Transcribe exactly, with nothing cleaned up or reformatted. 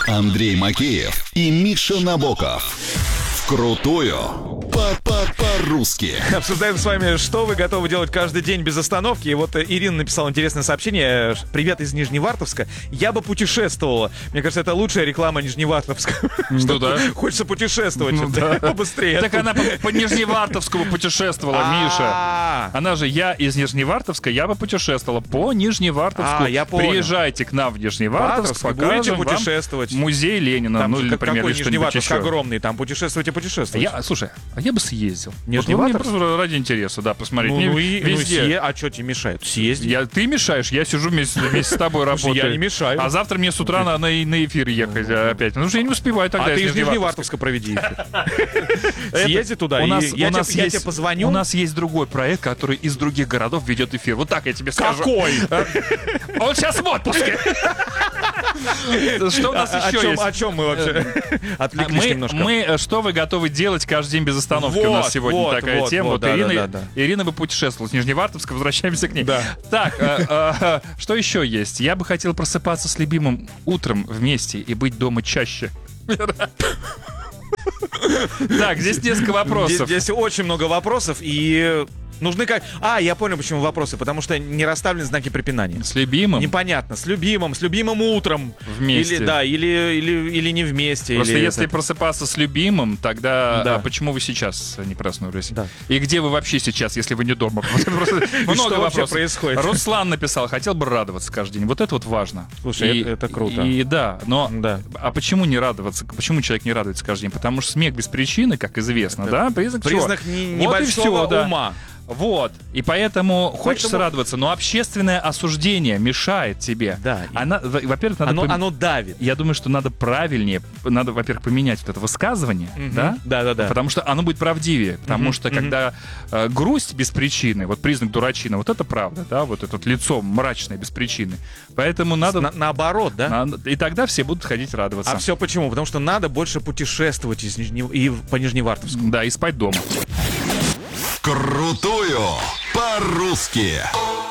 Андрей Макеев и Миша Набоков. Крутую по-по-по-русски. Обсуждаем с вами, что вы готовы делать каждый день без остановки. И вот Ирина написала интересное сообщение. Привет из Нижневартовска. Я бы путешествовала. Мне кажется, это лучшая реклама Нижневартовска. Ну да. Хочется путешествовать Ну да. побыстрее. Так она по, по Нижневартовскому путешествовала, Миша. А. Она же, я из Нижневартовска, я бы путешествовала по Нижневартовску. А, я понял. Приезжайте к нам в Нижневартовск, Вартовск, покажем будете путешествовать. вам музей Ленина, Там ну же или, как- например, какой или что-нибудь Нижневартовск еще. огромный, там путешествуйте, путешествуйте. Я, слушай, а я бы съездил. Нижневартовск? Вот, ну, мне просто ради интереса, да, посмотреть. Ну, Мне ну и ну, везде. съе- а что тебе мешает? Съезди. Я, ты мешаешь, я сижу вместе, вместе с тобой Слушай, работаю. я не мешаю. А завтра мне с утра на, на, на эфир ехать а, опять. Ну, что я не успеваю тогда. А ты из из Нижневартовска проведи эфир. Съезди туда, у и нас, я у нас тебе- я есть, тебе позвоню. У нас есть другой проект, который из других городов ведет эфир. Вот так я тебе скажу. Какой? Он сейчас в отпуске. Что у нас А- о еще чем- есть? О чем мы вообще отвлеклись Мы, немножко? мы, э, что вы готовы делать каждый день без остановки? У нас Вот, сегодня вот, такая вот, тема. вот, Вот да, Ирина, да, да, да. Ирина бы путешествовала с Нижневартовска, возвращаемся к ней. Да. Так, э, э, что еще есть? Я бы хотел просыпаться с любимым утром вместе и быть дома чаще. Так, здесь несколько Здесь, вопросов. здесь очень много вопросов, и нужны как... А, я понял, почему вопросы. Потому что не расставлены знаки препинания. С любимым? Непонятно. С любимым, с любимым утром. Вместе. Или, да, или, или, или не вместе. Просто или если это- просыпаться с любимым, тогда Да. а почему вы сейчас не проснулись? Да. И где вы вообще сейчас, если вы не дома? Просто что много вообще вопросов. происходит? Руслан написал, хотел бы радоваться каждый день. Вот это вот важно. Слушай, И- это- это круто. И да, но Да. а почему не радоваться? Почему человек не радуется каждый день? Потому что смех без причины, как известно, да, признак чего? Признак не- Вот и небольшого всё, да. ума. Вот. И поэтому хочется Поэтому- радоваться, но общественное осуждение мешает тебе. Да. Она, во- во-первых, надо Оно, пом- оно давит. я думаю, что надо правильнее, надо, во-первых, поменять вот это высказывание, да? Да, да, да. Потому что оно будет правдивее. Потому Мгм, что мгм. когда э, грусть без причины, вот признак дурачина, вот это правда, да, вот это вот лицо мрачное без причины. Поэтому надо... На- наоборот, да? надо- и тогда все будут ходить радоваться. А все почему? Потому что надо больше путешествовать из Нижне- и по Нижневартовску. Да, и спать дома. Крутую по-русски.